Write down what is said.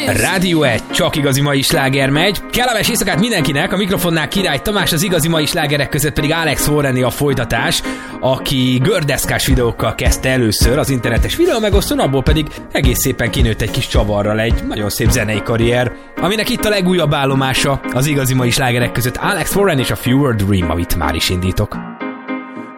Rádió 1, csak igazi mai sláger megy. Kellemes éjszakát mindenkinek, a mikrofonnál Király Tamás, az igazi mai slágerek között pedig Alex Warreni a folytatás, aki gördeszkás videókkal kezdte először az internetes videómegosztón, abból pedig egész szépen kinőtt egy kis csavarral egy nagyon szép zenei karrier, aminek itt a legújabb állomása az igazi mai slágerek között Alex Warren és a Fewer Dream, amit már is indítok.